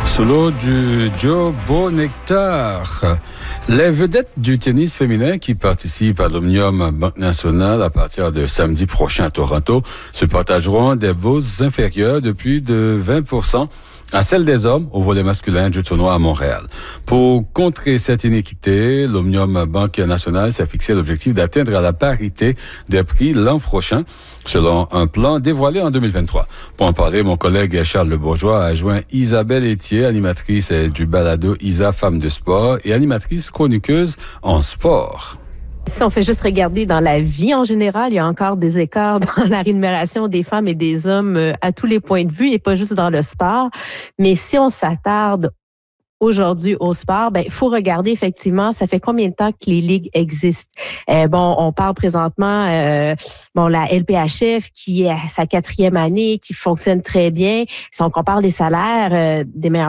Solo du Joe Bonectar. Les vedettes du tennis féminin qui participent à l'Omnium Banque Nationale à partir de samedi prochain à Toronto se partageront des bourses inférieures de plus de 20% à celles des hommes au volet masculin du tournoi à Montréal. Pour contrer cette inéquité, l'Omnium Banque Nationale s'est fixé l'objectif d'atteindre la parité des prix l'an prochain, selon un plan dévoilé en 2023. Pour en parler, mon collègue Charles Lebourgeois a joint Isabelle Etier, animatrice du balado Isa Femmes de sport et animatrice chroniqueuse en sport. Si on fait juste regarder dans la vie en général, il y a encore des écarts dans la rémunération des femmes et des hommes à tous les points de vue et pas juste dans le sport. Mais si on s'attarde aujourd'hui au sport, il faut regarder effectivement, ça fait combien de temps que les ligues existent. On parle présentement, la LPHF qui est à sa 4e année, qui fonctionne très bien. Si on compare les salaires des meilleurs